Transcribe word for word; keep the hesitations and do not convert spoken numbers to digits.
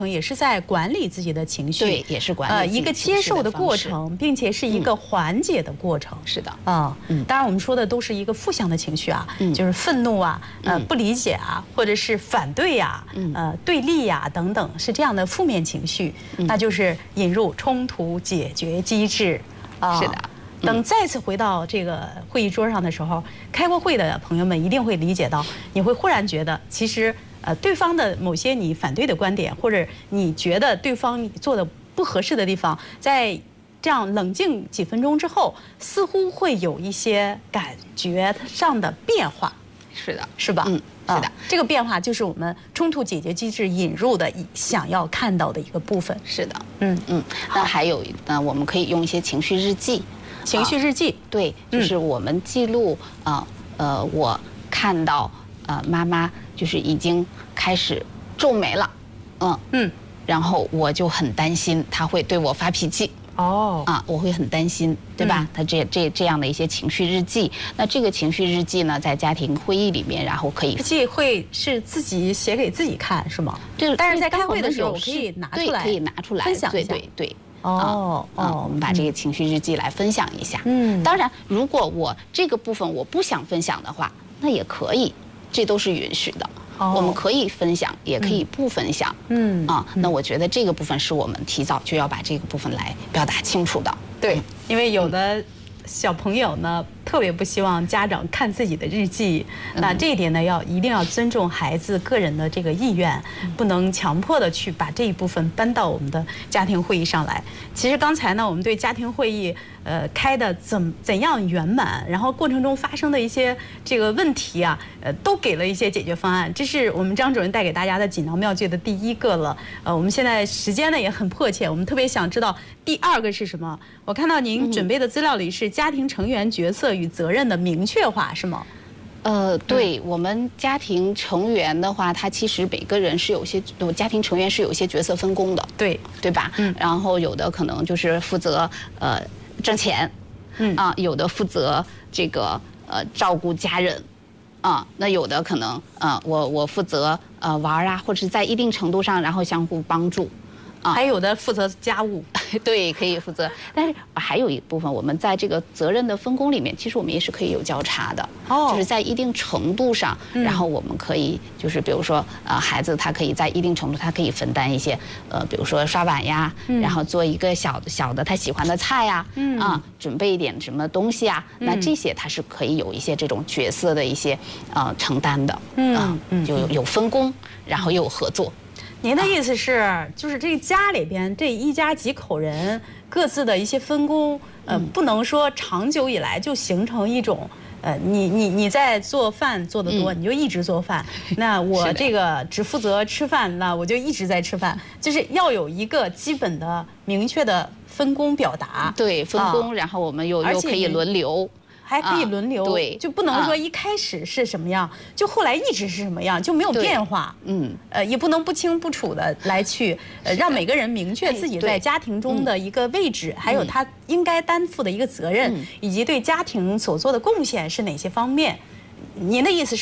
也是在管理自己的情绪， 对，也是管理呃一个接受的过程，并且是一个缓解的过程。 是的， 啊，嗯，当然我们说的都是一个负向的情绪啊，嗯，就是愤怒啊，呃，不理解啊，或者是反对呀，呃，对立呀等等，是这样的负面情绪，那就是引入冲突解决机制。啊， 是的。 等再次回到这个会议桌上的时候，开过会的朋友们一定会理解到，你会忽然觉得，其实呃对方的某些你反对的观点，或者你觉得对方做的不合适的地方，在这样冷静几分钟之后，似乎会有一些感觉上的变化。 是的， 是吧？ 嗯，是的， 这个变化就是我们冲突解决机制引入的想要看到的一个部分。 是的，嗯嗯。那还有呢，我们可以用一些情绪日记。 情绪日记， 对，就是我们记录啊，呃，我看到呃妈妈就是已经开始皱眉了，嗯嗯，然后我就很担心她会对我发脾气。哦，啊，我会很担心，对吧？他这这这样的一些情绪日记，那这个情绪日记呢，在家庭会议里面，然后可以日记会是自己写给自己看，是吗？ 对， 但是在开会的时候可以拿出来， 可以拿出来分享一下， 对对对。 哦哦，我们把这个情绪日记来分享一下。嗯，当然，如果我这个部分我不想分享的话，那也可以，这都是允许的。我们可以分享，也可以不分享。嗯啊，那我觉得这个部分是我们提早就要把这个部分来表达清楚的。 对，因为有的小朋友呢，特别不希望家长看自己的日记，那这一点呢，要一定要尊重孩子个人的这个意愿，不能强迫的去把这一部分搬到我们的家庭会议上来。其实刚才呢，我们对家庭会议呃开的怎怎样圆满，然后过程中发生的一些这个问题啊，呃，都给了一些解决方案。这是我们张主任带给大家的锦囊妙计的第一个了。呃，我们现在时间呢也很迫切，我们特别想知道第二个是什么。我看到您准备的资料里是家庭成员角色与责任的明确化，是吗？ 呃，对，我们家庭成员的话，他其实每个人是有些，家庭成员是有些角色分工的， 对对吧？嗯，然后有的可能就是负责呃挣钱，嗯啊，有的负责这个呃照顾家人，啊，那有的可能呃我我负责呃玩啊，或者是在一定程度上，然后相互帮助。 啊，还有的负责家务， 对，可以负责。但是还有一部分，我们在这个责任的分工里面，其实我们也是可以有交叉的。哦，就是在一定程度上，嗯、然后我们可以就是比如说，呃，孩子他可以在一定程度，他可以分担一些，呃，比如说刷碗呀，嗯、然后做一个小的小的他喜欢的菜呀，嗯啊，准备一点什么东西啊，嗯、那这些他是可以有一些这种角色的一些呃承担的。嗯、啊、嗯，就有分工，然后又有合作。 您的意思是，就是这个家里边这一家几口人各自的一些分工，呃，不能说长久以来就形成一种，呃，你你你在做饭做得多，你就一直做饭，那我这个只负责吃饭，那我就一直在吃饭，就是要有一个基本的明确的分工表达。 对，分工，然后我们又又可以轮流。 还可以轮流， 对， 就不能说一开始是什么样，就后来一直是什么样，就没有变化。嗯，呃，也不能不清不楚的来去，呃，让每个人明确自己在家庭中的一个位置，还有他应该担负的一个责任，以及对家庭所做的贡献是哪些方面。您的意思是？